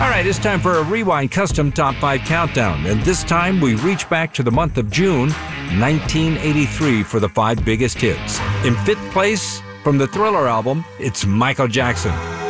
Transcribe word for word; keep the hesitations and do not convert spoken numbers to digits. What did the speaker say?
All right, it's time for a Rewind Custom Top five Countdown, and this time we reach back to the month of June, nineteen eighty-three for the five biggest hits. In fifth place, from the Thriller album, it's Michael Jackson,